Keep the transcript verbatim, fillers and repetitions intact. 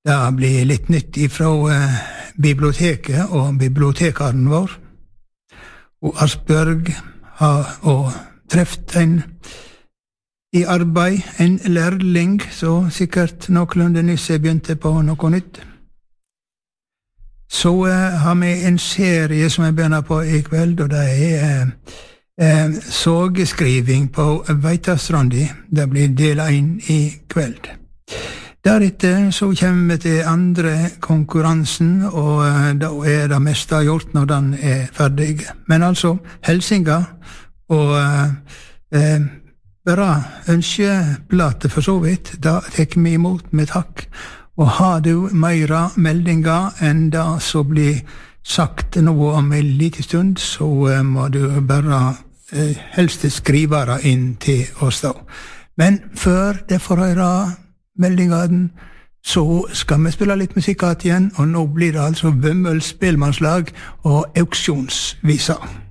Det blir litt nytt ifra eh, biblioteket og bibliotekaren vår. Og Asbjørg har og treft en i arbeid, en lærling, så sikkert noenlunde nyss jeg begynte på noe nytt. Så eh, har vi en serie som jeg begynner på i kveld, og det er eh, eh, sågeskriving på Veitastrandi. Det blir del inn i kveld. Deretter så kommer vi til andre konkurransen, og eh, da er det meste gjort når den er ferdig. Men altså, helsinga og eh, eh, bare ønskeplate for så vidt, da tek vi imot med takk. Og har du meira meldinger enn det som blir sagt noe om en liten stund, så eh, må du bare eh, helst skrive det inn til oss da. Men før det får høre meldingene, så skal vi spille litt musikk igjen, og nå blir det altså Vømmøls spelmannslag og auksjonsviser.